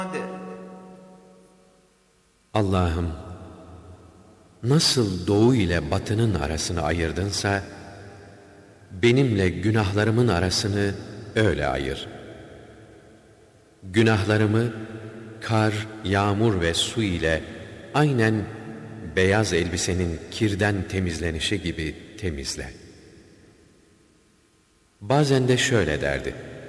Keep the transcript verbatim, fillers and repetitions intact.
Allah'ım, nasıl doğu ile batının arasını ayırdınsa, benimle günahlarımın arasını öyle ayır. Günahlarımı kar, yağmur ve su ile aynen beyaz elbisenin kirden temizlenişi gibi temizle. Bazen de şöyle derdi: